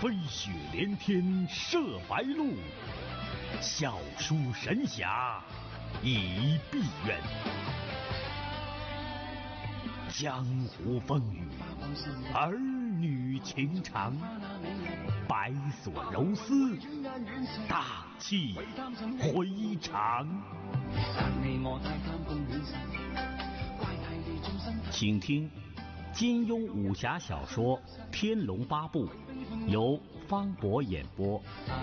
飞雪连天射白鹿，笑书神侠倚碧鸳。江湖风雨，儿女情长，百所柔丝，大气回肠。请听金庸武侠小说《天龙八部》，由方博演播。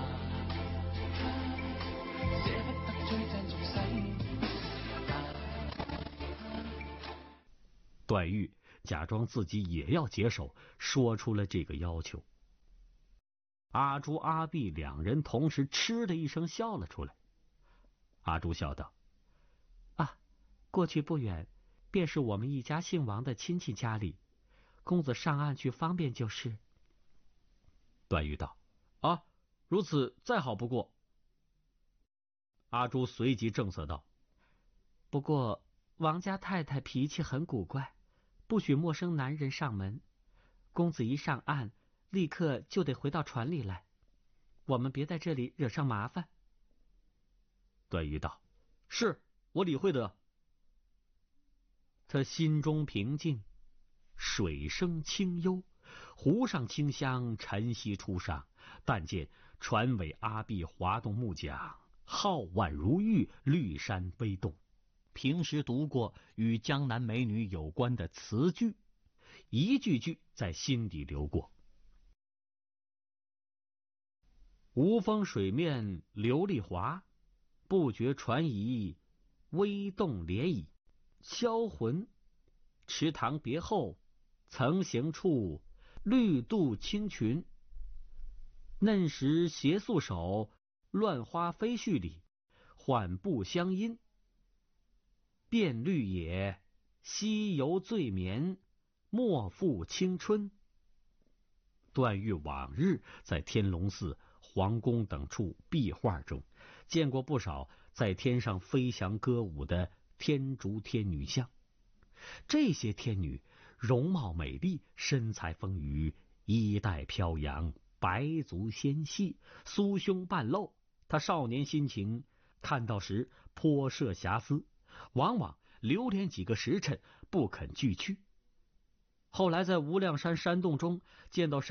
段誉假装自己也要解手，说出了这个要求。阿朱、阿碧两人同时嗤的一声笑了出来。阿朱笑道：“啊，过去不远，便是我们一家姓王的亲戚家里，公子上岸去方便就是。”段誉道：“啊，如此再好不过。”阿朱随即正色道：“不过王家太太脾气很古怪，不许陌生男人上门，公子一上岸立刻就得回到船里来，我们别在这里惹上麻烦。”段誉道：“是，我理会的。”他心中平静，水声清幽，湖上清香晨曦初上，但见船尾阿碧滑动木桨，皓腕如玉，绿衫微动。平时读过与江南美女有关的词句，一句句在心底流过。无风水面流丽华，不觉船移微动涟漪。销魂池塘别后，曾行处绿度青群。嫩时携素手，乱花飞絮里，缓步相因。变绿野，西游醉眠，莫负青春。段誉往日在天龙寺、皇宫等处壁画中见过不少在天上飞翔歌舞的天竺天女像，这些天女容貌美丽，身材丰腴，衣带飘扬，白足纤细，酥胸半露。他少年心情看到时颇设遐思，往往流连几个时辰不肯具去。后来在无量山山洞中见到